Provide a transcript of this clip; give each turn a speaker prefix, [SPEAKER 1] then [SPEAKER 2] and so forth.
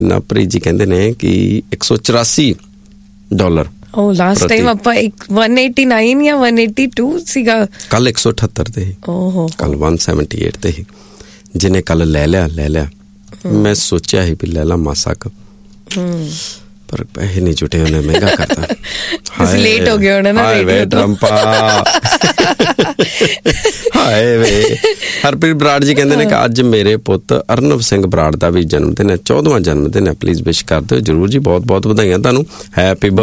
[SPEAKER 1] ਨਵਪ੍ਰੀਤ ਜੀ ਕਹਿੰਦੇ ਨੇ ਕਿ $184
[SPEAKER 2] ਉਹ ਲਾਸਟ ਟਾਈਮ ਆਪਾਂ 189 ਜਾਂ 182 ਸੀਗਾ,
[SPEAKER 1] ਕੱਲ 178 ਤੇ ਸੀ, ਕੱਲ 178 ਤੇ ਸੀ। ਜਿਹਨੇ ਕੱਲ ਲੈ ਲਿਆ ਮੈਂ ਸੋਚਿਆ ਸੀ ਵੀ ਲੈ ਲਾ ਮਾਸਾ ਕੁ, ਪਰ ਪੈਸੇ ਨਹੀਂ ਜੁਟੇ, ਉਹਨੇ ਮਹਿੰਗਾ ਕਰਤਾ।
[SPEAKER 2] ਲੇਟ ਹੋ ਗਿਆ ਹੋਣਾ ਨਾ।
[SPEAKER 1] ਹਾਏ ਵੇ ਟਰੰਪਾ, ਹਾਏ ਵੇ। ਹਰਪ੍ਰੀਤ ਬਰਾੜ ਜੀ ਕਹਿੰਦੇ ਨੇ ਕਿ ਅੱਜ ਮੇਰੇ ਪੁੱਤ ਅਰਨਵ ਸਿੰਘ ਬਰਾੜ ਦਾ ਵੀ ਜਨਮ ਦਿਨ ਹੈ, 14ਵਾਂ ਜਨਮ ਦਿਨ ਹੈ, ਪਲੀਜ਼ ਵਿਸ਼ ਕਰ ਦਿਓ। ਜ਼ਰੂਰ ਜੀ, ਬਹੁਤ ਬਹੁਤ ਵਧਾਈਆਂ ਤੁਹਾਨੂੰ, ਹੈਪੀ